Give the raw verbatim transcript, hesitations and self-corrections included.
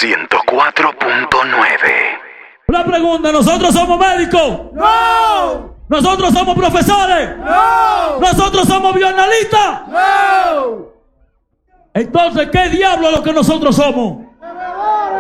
ciento cuatro punto nueve. La pregunta, ¿nosotros somos médicos? ¡No! ¿Nosotros somos profesores? ¡No! ¿Nosotros somos bioanalistas? ¡No! Entonces, ¿qué diablo es lo que nosotros somos?